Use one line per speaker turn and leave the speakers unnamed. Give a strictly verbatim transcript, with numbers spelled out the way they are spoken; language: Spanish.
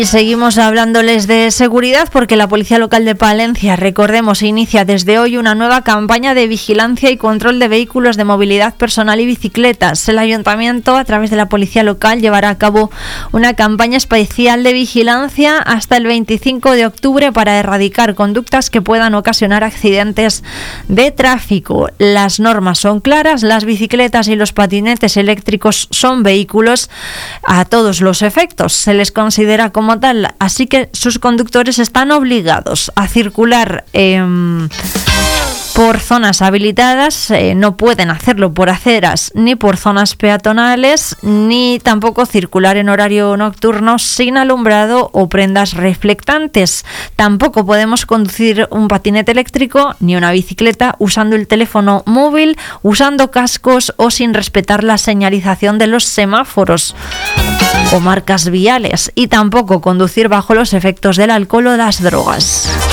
Y seguimos hablándoles de seguridad porque la Policía Local de Palencia, recordemos, inicia desde hoy una nueva campaña de vigilancia y control de vehículos de movilidad personal y bicicletas. El Ayuntamiento, a través de la Policía Local, llevará a cabo una campaña especial de vigilancia hasta el veinticinco de octubre para erradicar conductas que puedan ocasionar accidentes de tráfico. Las normas son claras, las bicicletas y los patinetes eléctricos son vehículos a todos los efectos. Se les considera como tal, así que sus conductores están obligados a circular eh, por zonas habilitadas, eh, no pueden hacerlo por aceras ni por zonas peatonales, ni tampoco circular en horario nocturno sin alumbrado o prendas reflectantes. Tampoco podemos conducir un patinete eléctrico ni una bicicleta usando el teléfono móvil, usando cascos o sin respetar la señalización de los semáforos o marcas viales, y tampoco conducir bajo los efectos del alcohol o las drogas.